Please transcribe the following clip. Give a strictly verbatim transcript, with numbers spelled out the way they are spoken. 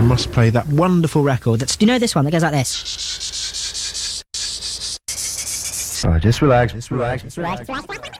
must play that wonderful record. That's, Do you know this one that goes like this? Oh, just relax, just relax, just relax. Relax.